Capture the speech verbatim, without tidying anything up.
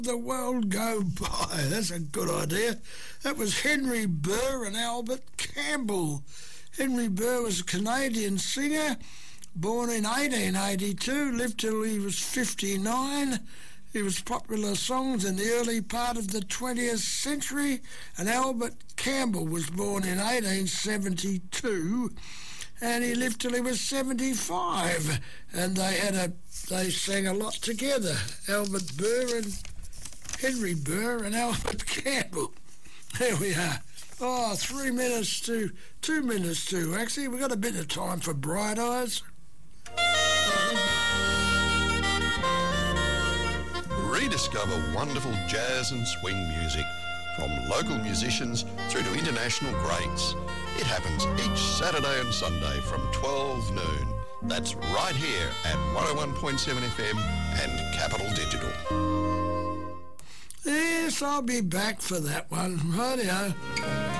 The world go by. That's a good idea. That was Henry Burr and Albert Campbell. Henry Burr was a Canadian singer, born in eighteen eighty-two, lived till he was fifty-nine. He was popular songs in the early part of the twentieth century, and Albert Campbell was born in eighteen seventy-two, and he lived till he was seventy-five, and they had a they sang a lot together, Albert Burr and Henry Burr and Albert Campbell. There we are. Oh, three minutes to, two minutes to, actually. We've got a bit of time for Bright Eyes. Rediscover wonderful jazz and swing music, from local musicians through to international greats. It happens each Saturday and Sunday from twelve noon. That's right here at one oh one point seven F M and Capital Digital. Yes, I'll be back for that one. Rightio.